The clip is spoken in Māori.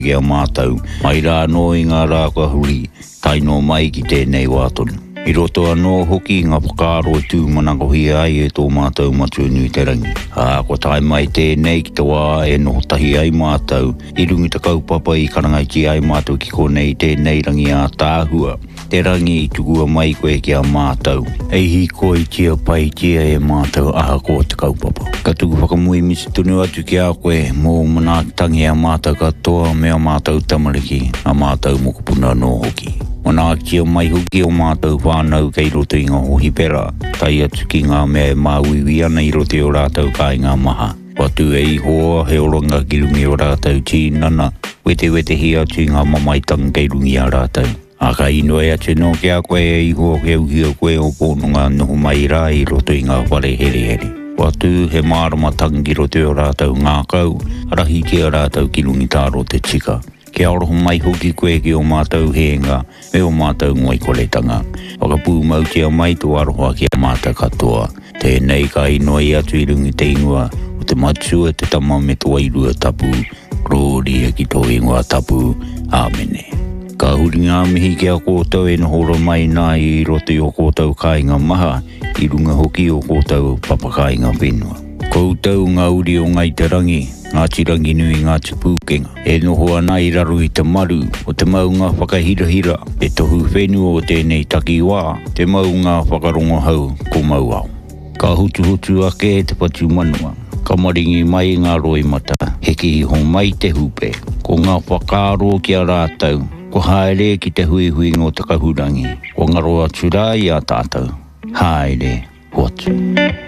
Kia mātau, mai rā no I ngā rā kua huri, taino mai ki tēnei wātonu. I roto anō hoki ngā whakaaro I tūmanakohi ai e tō mātau matu nui te rangi. Ko tai mai tēnei ki te wā e no tahi ai mātau, I rungi te kaupapa I karangai ki ai mātau ki konei tēnei rangi a tāhua. Te rangi I tukua mai koe ki a mātau. Ei hi koe tia pai tia e mātau aha ko te kaupapa. Ka tuku whakamui misi tunu atu ki a koe mō manakitangi a mātau katoa me a mātau tamariki, a mātau mokopuna no hoki. Mana kia mai hoki o mātau whānau kei roto I ngā hohi pera, tai atu ki ngā mea māwiwi ana I roto o rātau kai ngā maha. Watu e hoa he oronga ki rungi o rātau tīnana, wete hi atu ngā mamaitanga kei rungi a rātau. Aka ino e atu no kia koe e hoa ke uhi koe o pōnunga noho mai rā I roto I ngā whare here. Watu he mārama tangi roto o rātau ngā kau, arahi ki a rātau ki rungi tāro te tika. Kia oroho mai hoki koe ki o mātau heenga, me o mātau ngoi koletanga. Whakapū mautia mai tō aroha ki a mātau katoa. Tēnei ka inoa I atu I rungi te ingoa, o te matua te tama me tō airua tapu, rōri e ki tō ingoa tapu, āmene. Ka huri ngā mihi ki a kōtau e nohoro mai nā I roto I o kōtau kāinga maha, I runga hoki o kōtau papakainga whenua. Koutou ngā uri o ngai te rangi, ngā tirangi nui ngā te pūkenga. E noho ana I raro I te maru, o te maunga whakahirahira, e tohu whenua o tēnei taki wā, te maunga whakarongo hau, ko mau au. Ka hutu ake e te patu manua, ka maringi mai ngā roi mata, heki I ho mai te hupe, ko ngā whakaaro ki a rātau, ko haere ki te hui ngō te kahurangi, ko ngaro atu rā I a tātou. Haere, hoatu.